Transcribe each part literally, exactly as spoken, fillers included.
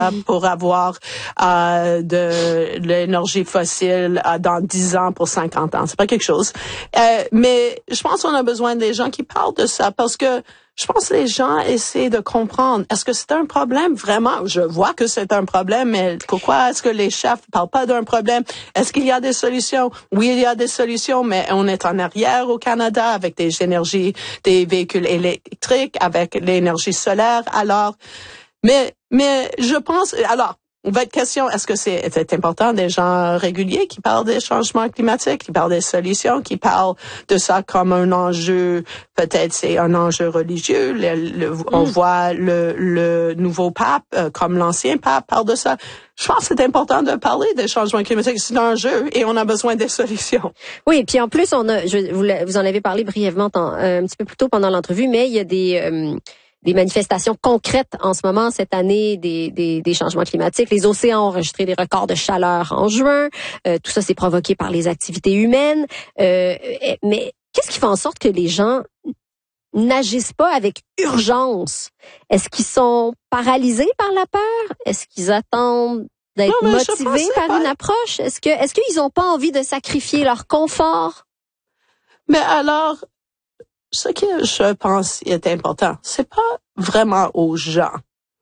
pour avoir euh, de l'énergie fossile euh, dans dix ans pour cinquante ans. C'est pas quelque chose. Euh, mais je pense qu'on a besoin des gens qui parlent de ça parce que je pense que les gens essaient de comprendre. Est-ce que c'est un problème vraiment? Je vois que c'est un problème, mais pourquoi est-ce que les chefs parlent pas d'un problème? Est-ce qu'il y a des solutions? Oui, il y a des solutions, mais on est en arrière au Canada avec des énergies, des véhicules électriques, avec l'énergie solaire. Alors, mais, mais je pense, alors, votre question, est-ce que c'est, c'est important des gens réguliers qui parlent des changements climatiques, qui parlent des solutions, qui parlent de ça comme un enjeu, peut-être c'est un enjeu religieux. Le, le, mm. On voit le, le nouveau pape, euh, comme l'ancien pape, parle de ça. Je pense que c'est important de parler des changements climatiques. C'est un enjeu et on a besoin des solutions. Oui, et puis en plus, on a, je, vous, vous en avez parlé brièvement tant, euh, un petit peu plus tôt pendant l'entrevue, mais il y a des... Euh, des manifestations concrètes en ce moment cette année des, des, des changements climatiques. Les océans ont enregistré des records de chaleur en juin. Euh, tout ça, c'est provoqué par les activités humaines. Euh, mais qu'est-ce qui fait en sorte que les gens n'agissent pas avec urgence? Est-ce qu'ils sont paralysés par la peur? Est-ce qu'ils attendent d'être non, motivés par pas... une approche? Est-ce que est-ce qu'ils n'ont pas envie de sacrifier leur confort? Mais alors... Ce que je pense est important, c'est pas vraiment aux gens,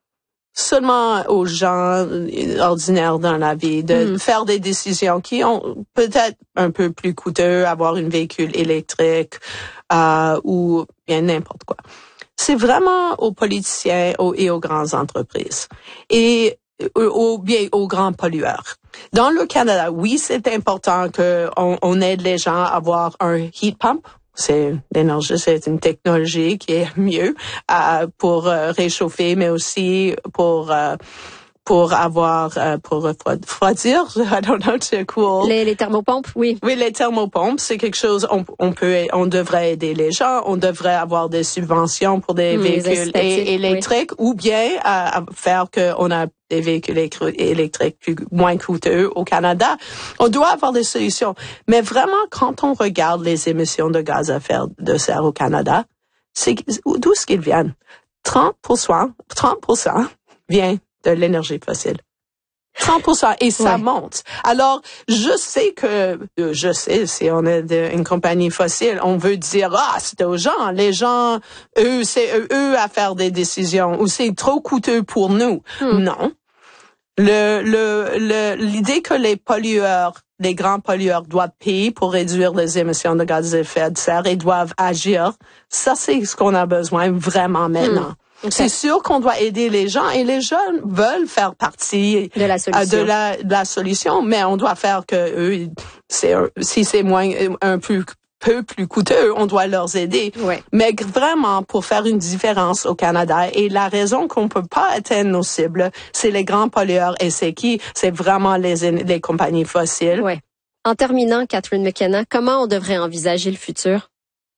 seulement aux gens ordinaires dans la vie, de mm. faire des décisions qui ont peut-être un peu plus coûteux, avoir un véhicule électrique euh, ou bien n'importe quoi. C'est vraiment aux politiciens aux, et aux grandes entreprises et aux, bien aux grands pollueurs. Dans le Canada, oui, c'est important que on, on aide les gens à avoir un heat pump. C'est l'énergie, c'est une technologie qui est mieux euh, pour euh, réchauffer, mais aussi pour euh, pour avoir euh, pour refroidir. I don't know, c'est cool. Les, les thermopompes, oui. Oui, les thermopompes, c'est quelque chose. On, on peut, on devrait aider les gens. On devrait avoir des subventions pour des mmh, véhicules é- électriques, oui. Ou bien à, à faire que on a des véhicules électriques plus, moins coûteux au Canada. On doit avoir des solutions. Mais vraiment, quand on regarde les émissions de gaz à effet de serre au Canada, c'est d'où est-ce qu'ils viennent? trente pour cent, trente pour cent vient de l'énergie fossile. trente pour cent et ça ouais. monte. Alors, je sais que, je sais, si on est de, une compagnie fossile, on veut dire, ah, c'est aux gens. Les gens, eux, c'est eux, eux à faire des décisions ou c'est trop coûteux pour nous. Hmm. Non. Le, le, le, l'idée que les pollueurs, les grands pollueurs doivent payer pour réduire les émissions de gaz à effet de serre et doivent agir, ça, c'est ce qu'on a besoin vraiment maintenant. Hmm. Okay. C'est sûr qu'on doit aider les gens et les jeunes veulent faire partie de la solution, de la, de la solution, mais on doit faire que eux, c'est, si c'est moins, un peu, peu plus coûteux, on doit leur aider. Ouais. Mais vraiment pour faire une différence au Canada et la raison qu'on peut pas atteindre nos cibles, c'est les grands pollueurs et c'est qui? C'est vraiment les, les compagnies fossiles. Ouais. En terminant, Catherine McKenna, comment on devrait envisager le futur?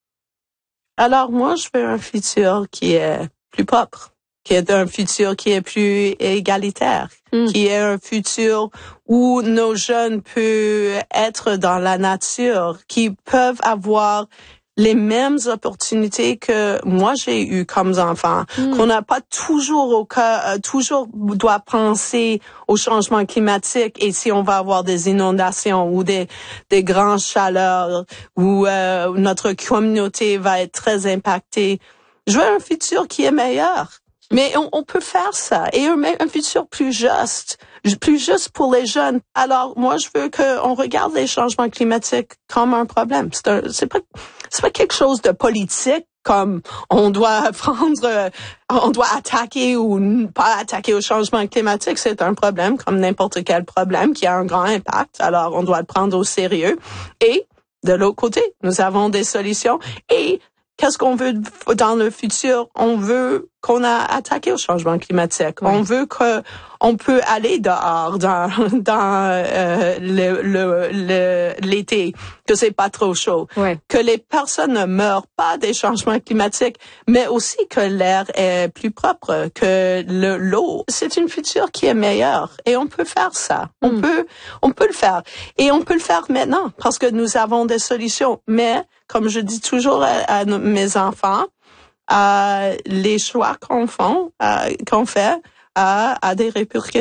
Alors moi, je veux un futur qui est plus propre, qui est un futur qui est plus égalitaire, mm. qui est un futur où nos jeunes peuvent être dans la nature, qui peuvent avoir les mêmes opportunités que moi j'ai eues comme enfant, mm. qu'on n'a pas toujours au cas, euh, toujours doit penser au changement climatique et si on va avoir des inondations ou des des grandes chaleurs où euh, notre communauté va être très impactée. Je veux un futur qui est meilleur. Mais on, on peut faire ça. Et un, un futur plus juste. Plus juste pour les jeunes. Alors, moi, je veux qu'on regarde les changements climatiques comme un problème. C'est un, c'est pas, c'est pas quelque chose de politique comme on doit prendre, euh, on doit attaquer ou pas attaquer au changement climatique. C'est un problème comme n'importe quel problème qui a un grand impact. Alors, on doit le prendre au sérieux. Et, de l'autre côté, nous avons des solutions et qu'est-ce qu'on veut dans le futur? On veut qu'on a attaqué au changement climatique. Oui. On veut que on peut aller dehors dans dans euh, le, le, le l'été, que c'est pas trop chaud, oui. que les personnes ne meurent pas des changements climatiques, mais aussi que l'air est plus propre, que le l'eau, c'est une future qui est meilleure et on peut faire ça. Mm. On peut on peut le faire et on peut le faire maintenant parce que nous avons des solutions. Mais comme je dis toujours à, à mes enfants, euh, les choix qu'on fait, euh, qu'on fait a, a des répercussions